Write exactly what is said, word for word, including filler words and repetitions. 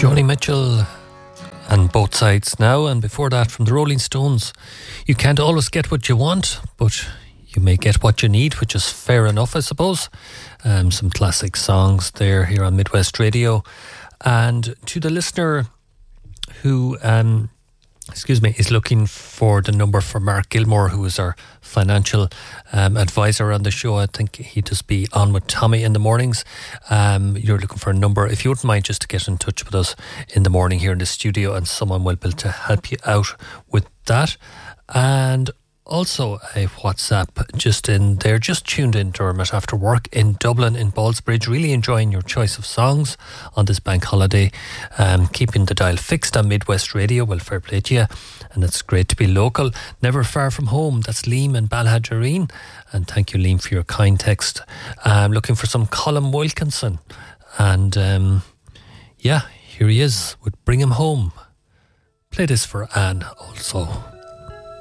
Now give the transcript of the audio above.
Joni Mitchell and Both Sides Now, and before that from the Rolling Stones, You Can't Always Get What You Want, but you may get what you need, which is fair enough, I suppose. Um, some classic songs there here on Midwest Radio. And to the listener who um, excuse me, is looking for the number for Mark Gilmore, who is our financial um, advisor on the show. I think he'd just be on with Tommy in the mornings. Um, you're looking for a number. If you wouldn't mind just to get in touch with us in the morning here in the studio, and someone will be able to help you out with that. And also a WhatsApp just in there, just tuned in, Dermot, after work in Dublin, in Ballsbridge, really enjoying your choice of songs on this bank holiday, um, keeping the dial fixed on Midwest Radio. Well, fair play to you, and it's great to be local, never far from home. That's Liam and Balhajareen, and thank you, Liam, for your kind text. I'm looking for some Colin Wilkinson, and um, yeah, here he is with Bring Him Home. Play this for Anne also.